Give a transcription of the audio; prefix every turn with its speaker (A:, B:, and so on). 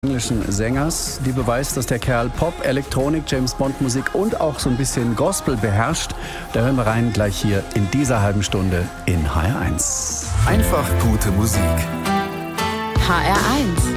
A: Englischen Sängers, die beweist, dass der Kerl Pop, Elektronik, James-Bond-Musik und auch so ein bisschen Gospel beherrscht. Da hören wir rein gleich hier in dieser halben Stunde in HR1.
B: Einfach gute Musik.
C: HR1